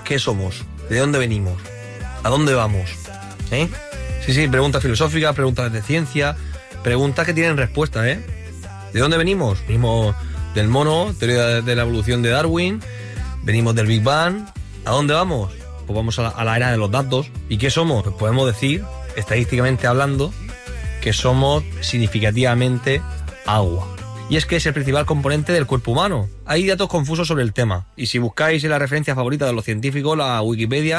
¿Qué somos? ¿De dónde venimos? ¿A dónde vamos? Sí, preguntas filosóficas, preguntas de ciencia, preguntas que tienen respuesta, ¿eh? ¿De dónde venimos? Venimos del mono, teoría de la evolución de Darwin, venimos del Big Bang. ¿A dónde vamos? Pues vamos a la era de los datos. ¿Y qué somos? Pues podemos decir, estadísticamente hablando, que somos significativamente agua. Y es que es el principal componente del cuerpo humano. Hay datos confusos sobre el tema, y si buscáis en la referencia favorita de los científicos, la Wikipedia,